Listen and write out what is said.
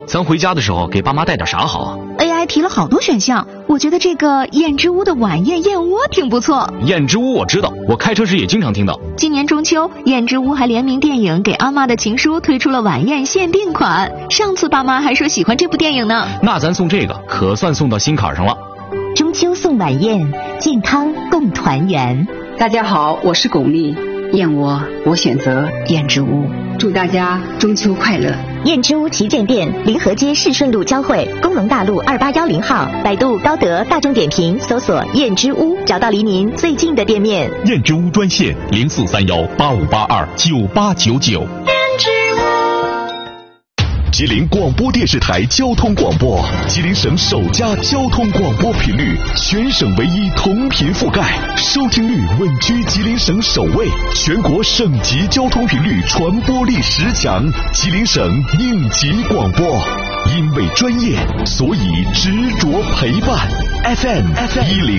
咱回家的时候给爸妈带点啥好啊？ AI 提了好多选项，我觉得这个燕之屋的晚宴燕窝挺不错。 燕之屋我知道，我开车时也经常听到。 今年中秋，燕之屋还联名电影《给阿妈的情书》推出了晚宴限定款。上次爸妈还说喜欢这部电影呢。 那咱送这个可算送到心坎上了。 中秋送晚宴，健康共团圆。 大家好，我是巩俐，燕窝我选择燕之屋，祝大家中秋快乐。 燕之屋旗舰店，临河街市顺路交汇，工农大路2810号，百度、高德、大众点评搜索燕之屋，找到离您最近的店面。 燕之屋专线043185829899。 燕之屋。 吉林广播电视台交通广播，吉林省首家交通广播频率，全省唯一同频覆盖，收听率稳居吉林省首位，全国省级交通频率传播力10强，吉林省应急广播。因为专业，所以执着陪伴。FM